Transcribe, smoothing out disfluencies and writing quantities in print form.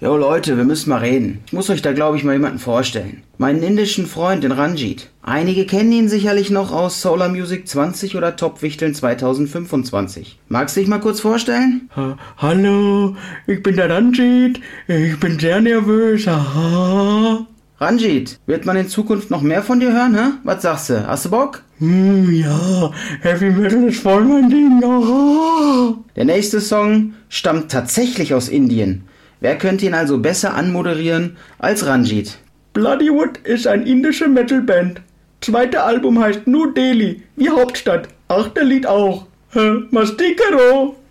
Jo Leute, wir müssen mal reden. Ich muss euch da glaube ich mal jemanden vorstellen. Meinen indischen Freund, den Ranjit. Einige kennen ihn sicherlich noch aus Solar Music 20 oder Top Wichteln 2025. Magst du dich mal kurz vorstellen? Hallo, ich bin der Ranjit. Ich bin sehr nervös. Aha. Ranjit, wird man in Zukunft noch mehr von dir hören, hä? Was sagst du? Hast du Bock? Ja, Heavy Metal ist voll mein Ding. Aha. Der nächste Song stammt tatsächlich aus Indien. Wer könnte ihn also besser anmoderieren als Ranjit? Bloodywood ist eine indische Metalband. Zweite Album heißt New Delhi, wie Hauptstadt. Achte Lied auch. Mastikero.